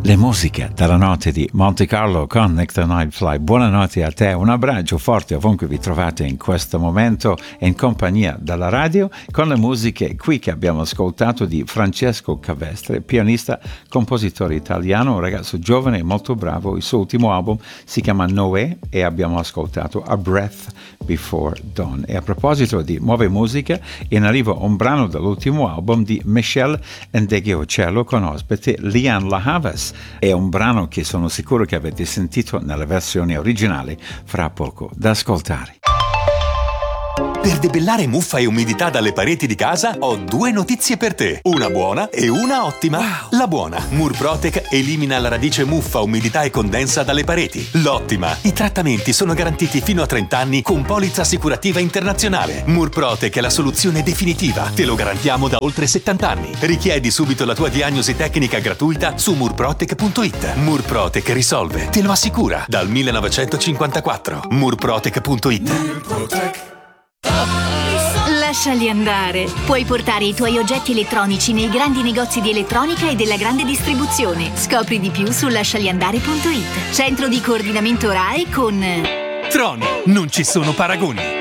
Le musiche della notte di Monte Carlo con Nick the Nightfly. Buonanotte a te, un abbraccio forte ovunque vi trovate in questo momento in compagnia della radio con le musiche qui che abbiamo ascoltato di Francesco Cavestre, pianista, compositore italiano, un ragazzo giovane e molto bravo. Il suo ultimo album si chiama Noé e abbiamo ascoltato A Breath Before Dawn. E a proposito di nuove musiche, in arrivo un brano dell'ultimo album di Michelle Ndegeocello con ospite Lianne La Havas. È un brano che sono sicuro che avete sentito nella versione originale fra poco da ascoltare. Per debellare muffa e umidità dalle pareti di casa ho due notizie per te, una buona e una ottima. Wow. La buona, Murprotec elimina la radice muffa, umidità e condensa dalle pareti. L'ottima, i trattamenti sono garantiti fino a 30 anni con polizza assicurativa internazionale. Murprotec è la soluzione definitiva, te lo garantiamo da oltre 70 anni. Richiedi subito la tua diagnosi tecnica gratuita su murprotec.it. Murprotec risolve, te lo assicura, dal 1954. Murprotec.it. Murprotec. Lasciali andare. Puoi portare i tuoi oggetti elettronici nei grandi negozi di elettronica e della grande distribuzione. Scopri di più su lascialiandare.it. Centro di coordinamento RAI con Tron, non ci sono paragoni.